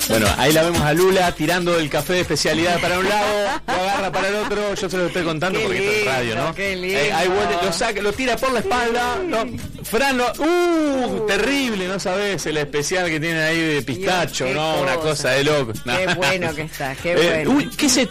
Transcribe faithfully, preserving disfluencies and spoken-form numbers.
Bueno, ahí la vemos a Lula tirando el café de especialidad para un lado, lo agarra para el otro. Yo se lo estoy contando Qué porque esto es lindo, radio, ¿no? qué lindo. Eh, ahí vuelve, lo saca, lo tira por la espalda. No, Fran, lo, uh, terrible, no sabes el especial que tiene ahí de pistacho, Dios, qué ¿no? Una cosa. cosa de loco. Qué bueno que está, qué Eh, bueno. uy, ¿qué se